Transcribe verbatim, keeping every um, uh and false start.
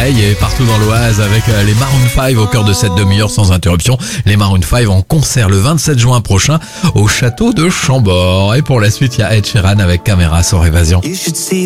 Creil et partout dans l'Oise avec les Maroon cinq au cœur de cette demi-heure sans interruption. Les Maroon cinq en concert le vingt-sept juin prochain au château de Chambord. Et pour la suite, il y a Ed Sheeran avec Caméra sur Évasion.